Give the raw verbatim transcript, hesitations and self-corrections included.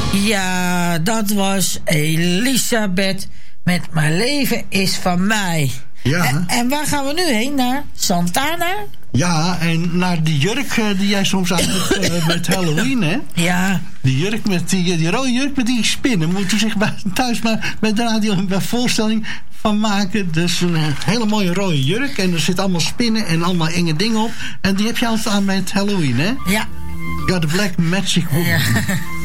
Ja, dat was Elisabeth met Mijn leven is van mij. Ja. En, en waar gaan we nu heen? Naar Santana? Ja, en naar die jurk uh, die jij soms aan hebt uh, met Halloween, hè? Ja. Die jurk met die, die rode jurk met die spinnen. Moet u zich bij, thuis maar met de radio een voorstelling van maken. Dus een hele mooie rode jurk. En er zitten allemaal spinnen en allemaal enge dingen op. En die heb je altijd aan met Halloween, hè? Ja. Ja, de Black Magic Woman. Ja.